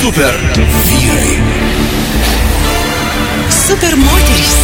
Super vyrai. Super moterys.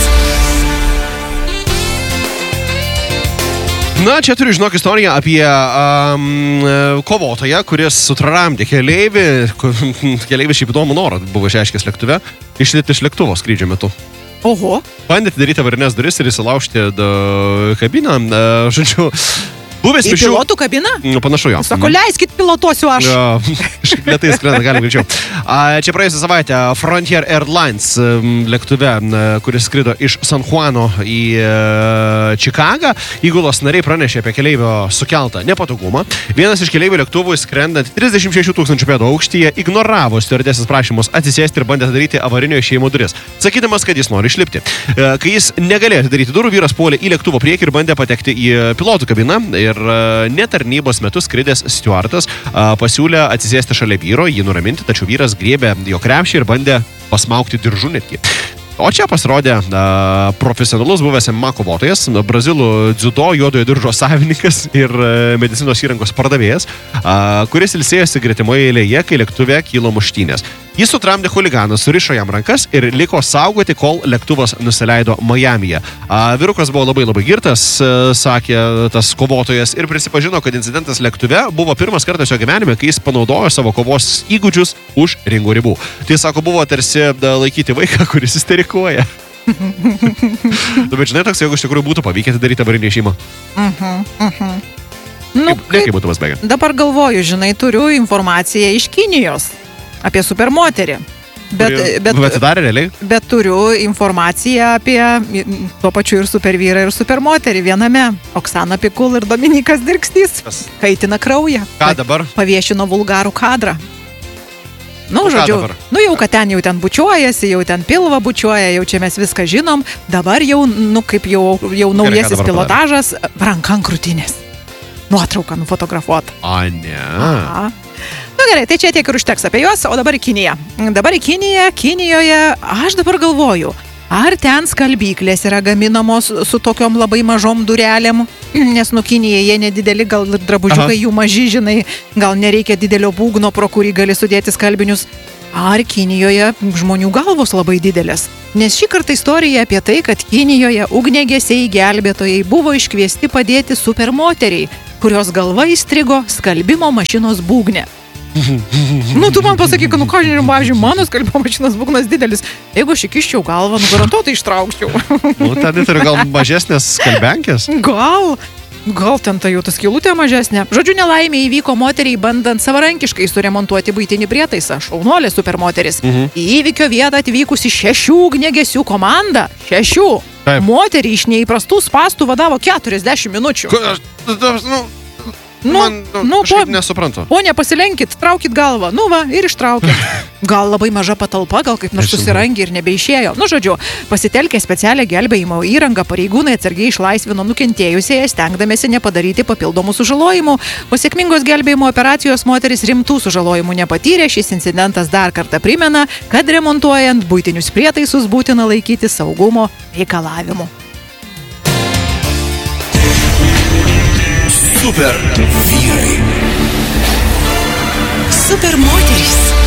Na, čia turiu žinok istoriją apie kovotoją, kuris sutramdė keleivį. Keleivis šiaip įdomų norą buvo išreiškęs lėktuve. Išlėti iš lėktuvo skrydžio metu. Oho. Bandė atidaryti avarinės duris ir įsilaužti kabiną. Žodžiu, buvęs Į pilotų kabiną? Panašu jo. Sako, leiskit pilotuosiu aš. Lėtai skrenda, galim greičiau. Čia praėjusią savaitę Frontier Airlines lėktuve, kuris skrido iš San Juano į Čikagą, įgulos nariai pranešė apie keleivio sukeltą nepatogumą. Vienas iš keleivių lėktuvų skrendant 36 000 pėdų aukštyje ignoravo stiuardesės prašymus atsisėsti ir bandė atidaryti avarinio išėjimo duris, sakydamas, kad jis nori išlipti. Kai jis negalėjo atidaryti durų, vyras puolė į lėktuvo priekį ir bandė patekti į pilotų kabiną. Ir netarnybos metu skridęs stiuartas pasiūlė atsisėsti šalia vyro, jį nuraminti, tačiau vyras griebė jo krepšį ir bandė pasmaugti diržu netgi. O čia pasirodė profesionalus buvęs MMA kovotojas, brazilų dziudo juodojo diržo savininkas ir medicinos įrangos pardavėjas, kuris ilsėjosi gretimoje eilėje, kai lėktuve kilo muštynės. Jis sutramdė chuliganą, surišo jam rankas ir liko saugoti, kol lėktuvas nusileido Majamyje. Vyrukas buvo labai girtas, sakė tas kovotojas, ir prisipažino, kad incidentas lėktuve buvo pirmas kartas jo gyvenime, kai jis panaudojo savo kovos įgūdžius už ringo ribų. Tai, sako, buvo tarsi laikyti vaiką, kuris isterikuoja. Bet žinai, toks, jeigu iš tikrųjų būtų pavykę atidaryti avarinį išėjimą. Nu, kaip būtų pasbėgę? Dabar galvoju, žinai, turiu informaciją iš Kinijos apie supermoterį. Bet atidarė realiai? Bet turiu informaciją apie tuo pačiu ir supervyrą ir supermoterį viename. Oksana Pikul ir Dominikas Dirkstys kaitina kraują. Ką dabar? Paviešino vulgarų kadrą. Nu, žodžiu, jau kad ten bučiuojasi, jau ten pilvą bučiuoja, jau čia mes viską žinom. Dabar jau, kaip jau naujasis pilotažas, ranka ant krūtinės. Nuotrauką nufotografuota. A, ne. Aha. Nu gerai, tai čia tiek ir užteks apie juos, o dabar į Kiniją. Kinijoje, aš dabar galvoju, ar ten skalbyklės yra gaminamos su tokiom labai mažom durelėm, nes Kinija jie nedideli, gal drabužiukai jų maži, žinai, gal nereikia didelio būgno, pro kurį gali sudėti skalbinius. Ar Kinijoje žmonių galvos labai didelės? Nes šį kartą istorija apie tai, kad Kinijoje ugniagesiai gelbėtojai buvo iškviesti padėti supermoteriai, kurios galva įstrigo skalbimo mašinos būgne. Nu, tu man pasakyk, ką žinai, pavyzdžiui, mano skalbimo mašinos būgnas didelis. Jeigu aš įkiščiau galvą, garantuotai ištraukčiau. Nu, ten turi gal mažesnės skalbenkės? Gal ten ta jau ta skylutė mažesnė. Žodžiu, nelaimė įvyko moteriai bandant savarankiškai suremontuoti buitinį prietaisą. Šaunuolė supermoteris. Į įvykio vietą atvykusi 6 ugniagesių komanda. 6. Taip. Moterį iš neįprastų spąstų vadavo 40 minučių. Kažkaip nesuprantu. Ponia, pasilenkit, traukit galvą. Nu va, ir ištraukit. Gal labai maža patalpa, gal kaip nors susirangė ir nebeišėjo. Nu, žodžiu, pasitelkę specialią gelbėjimo įrangą, pareigūnai atsargiai išlaisvino nukentėjusiąją, stengdamėsi nepadaryti papildomų sužalojimų. Po sėkmingos gelbėjimo operacijos moteris rimtų sužalojimų nepatyrė. Šis incidentas dar kartą primena, kad remontuojant buitinius prietaisus būtina laikyti saugumo reikalavimų. Super vyrai. Super moterys.